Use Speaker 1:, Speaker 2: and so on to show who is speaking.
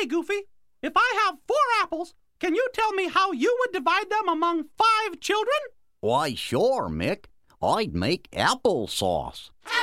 Speaker 1: Goofy. If I have 4 apples, can you tell me how you would divide them among 5 children?
Speaker 2: Why, sure, Mick. I'd make applesauce.